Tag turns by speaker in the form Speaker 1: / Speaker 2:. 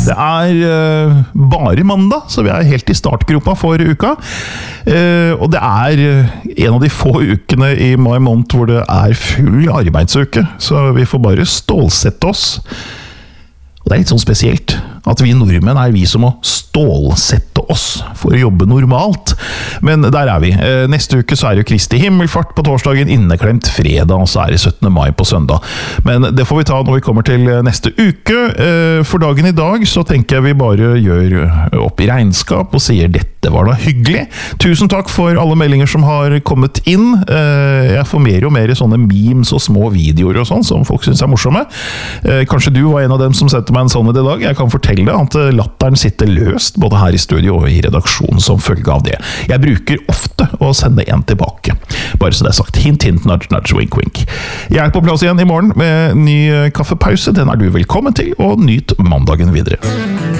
Speaker 1: Det bare mandag, så vi helt i startgropa for uka. Og det en av de få ukene i mai måned hvor det full arbeidsuke, så vi får bare stålsette oss. Og det litt sånn spesielt at vi nordmenn vi som må stålsette oss for å jobbe normalt. Men der vi. Neste uke så det jo Kristi himmelfart på torsdagen, inneklemt fredag, og så det 17. mai på søndag. Men det får vi ta når vi kommer til neste uke. For dagen i dag så tenker jeg vi bare gjør opp i regnskap og sier dette var da hyggelig. Tusen takk for alle meldinger som har kommet inn. Jeg får mer og mer sånne memes og små videoer og sånn, som folk synes morsomme. Kanskje du var en av dem som sendte meg en sånn i dag. Jeg kan fortelle deg at latteren sitter løst, både her i studio og i redaksjonen som følge av det. Jeg bruker ofte å sende en tilbake. Bare så det sagt. Hint, hint, nudge, nudge, wink, wink. Jeg på plass igjen i morgen med ny kaffepause. Den du velkommen til, og nyt mandagen videre.